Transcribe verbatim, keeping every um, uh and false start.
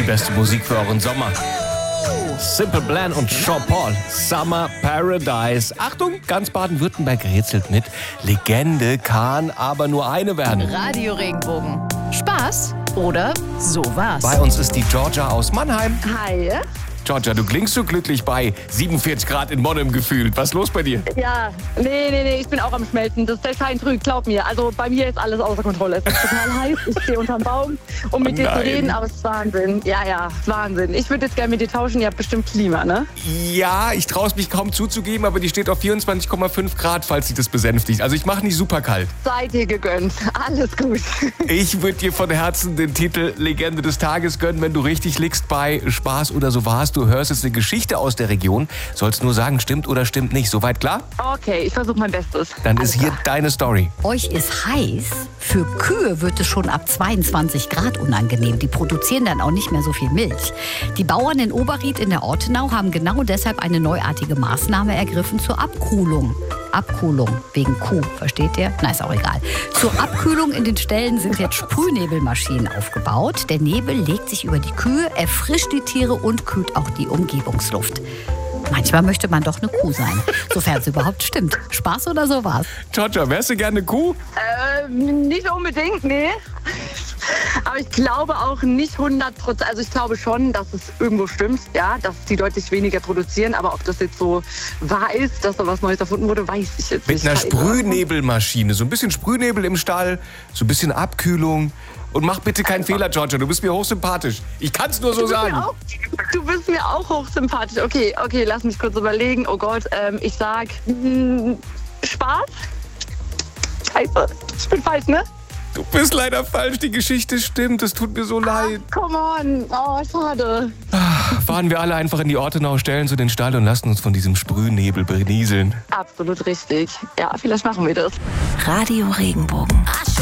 beste Musik für euren Sommer. Simple Plan und Sean Paul, Summer Paradise. Achtung, ganz Baden-Württemberg rätselt mit. Legende kann aber nur eine werden. Radio Regenbogen. Spaß oder sowas? Bei uns ist die Georgia aus Mannheim. Hi. Georgia, du klingst so glücklich bei siebenundvierzig Grad in Monnem gefühlt. Was ist los bei dir? Ja, nee, nee, nee, ich bin auch am Schmelzen. Das ist der Schein trügt, glaub mir. Also bei mir ist alles außer Kontrolle. Es ist total heiß. Ich stehe unterm Baum, um mit Oh dir zu nein. reden, aber es ist Wahnsinn. Ja, ja, Wahnsinn. Ich würde jetzt gerne mit dir tauschen. Ihr habt bestimmt Klima, ne? Ja, ich traue es mich kaum zuzugeben, aber die steht auf vierundzwanzig Komma fünf Grad, falls sie das besänftigt. Also ich mache nicht super kalt. Seid ihr gegönnt. Alles gut. Ich würde dir von Herzen den Titel Legende des Tages gönnen, wenn du richtig liegst bei Spaß oder so war's. Du hörst jetzt eine Geschichte aus der Region. Sollst nur sagen, stimmt oder stimmt nicht. Soweit klar? Okay, ich versuche mein Bestes. Dann Alles ist hier klar. deine Story. Euch ist heiß. Für Kühe wird es schon ab zweiundzwanzig Grad unangenehm. Die produzieren dann auch nicht mehr so viel Milch. Die Bauern in Oberried in der Ortenau haben genau deshalb eine neuartige Maßnahme ergriffen zur Abkühlung. Abkühlung wegen Kuh, versteht ihr? Na, ist auch egal. Zur Abkühlung in den Ställen sind jetzt Sprühnebelmaschinen aufgebaut. Der Nebel legt sich über die Kühe, erfrischt die Tiere und kühlt auch die Umgebungsluft. Manchmal möchte man doch eine Kuh sein, sofern es überhaupt stimmt. Spaß oder so war's? Georgia, wärst du gerne Kuh? Ähm, nicht unbedingt, nee. Aber ich glaube auch nicht hundert Prozent. Also ich glaube schon, dass es irgendwo stimmt, ja, dass die deutlich weniger produzieren. Aber ob das jetzt so wahr ist, dass da was Neues erfunden wurde, weiß ich jetzt Mit nicht. einer Keine Ahnung. Sprühnebelmaschine. So ein bisschen Sprühnebel im Stall, so ein bisschen Abkühlung. Und mach bitte keinen Fehler, Georgia. Du bist mir hochsympathisch. Ich kann es nur so Du bist, sagen. mir auch, du bist mir auch hochsympathisch. Okay, okay, lass mich kurz überlegen. Oh Gott, ähm, ich sag mh, Spaß? Scheiße, ich bin falsch, ne? Du bist leider falsch. Die Geschichte stimmt. Es tut mir so leid. Come on, oh, schade. Fahren wir alle einfach in die Ortenau, stellen zu den Stall und lassen uns von diesem Sprühnebel berieseln. Absolut richtig. Ja, vielleicht machen wir das. Radio Regenbogen.